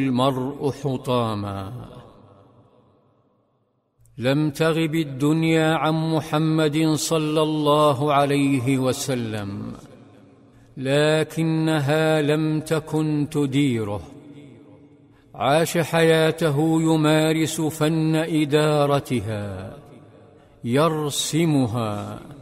المرء حطاما. لم تغب الدنيا عن محمد صلى الله عليه وسلم، لكنها لم تكن تديره. عاش حياته يمارس فن إدارتها، يرسمها